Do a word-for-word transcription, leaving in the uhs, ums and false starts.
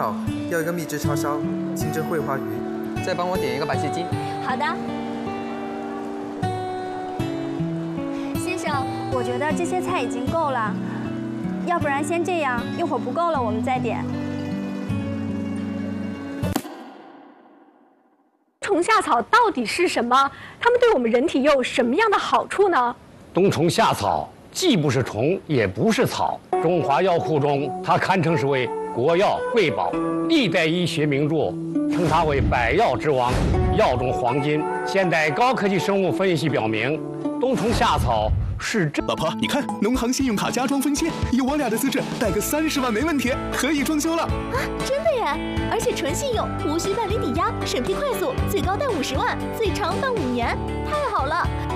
好，要一个秘制叉烧，清蒸桂花鱼， 再帮我点一个白切鸡。 好的。先生，我觉得这些菜已经够了，要不然先这样，一会儿不够了我们再点。 冬虫夏草到底是什么？它们对我们人体又有什么样的好处呢？ 冬虫夏草既不是虫，也不是草，中华药库中，它堪称是为国药瑰宝，历代医学名著称它为百药之王，药中黄金。现代高科技生物分析表明，冬虫夏草是真。 老婆，你看，农行信用卡加装分期，有我俩的资质，贷个三十万没问题，可以装修了。 啊，真的耶！而且纯信用，无需办理抵押，审批快速，最高贷五十万，最长办五年，太好了！